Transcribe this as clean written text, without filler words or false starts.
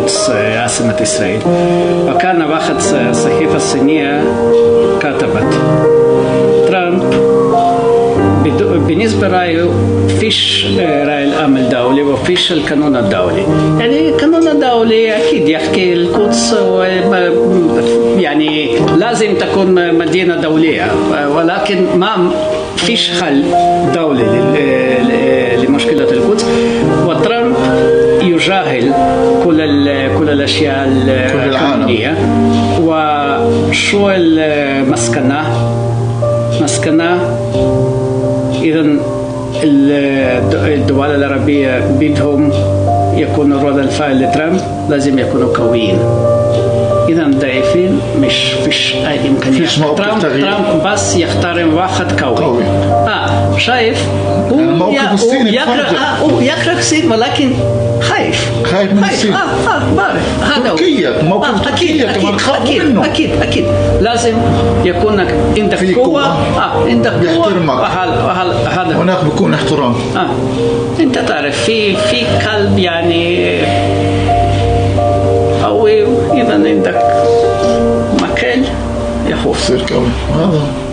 القدس عاصمة إسرائيل. وكان واحد صحيفة صينية كتبت ترامب بالنسبة رأيه فيش رأي الأمن الدولي وفيش القانون الدولي. يعني القانون الدولي أكيد يحكي القدس يعني لازم تكون مدينة دولية، ولكن ما فيش حل دولي لمشكلة القدس. وترامب يجاهل كل الأشياء القانونية. وشو المسكنة إذن الدول العربية بدهم يكونوا رد الفعل لترامب لازم يكونوا قويين. إذا ضعيفين مش فيش أي إمكانية. ترامب بس يختار واحد قوي. شايف هو يقرأ الصين ولكن خايف من الصين. تركيا موقف تركيا كمان خاف منه. أكيد لازم يكون عندك قوة. عندك قوة. هذا هناك بيكون احترام. أنت تعرف في قلب يعني قوي، إذا عندك مكان يخوف. سير قوي.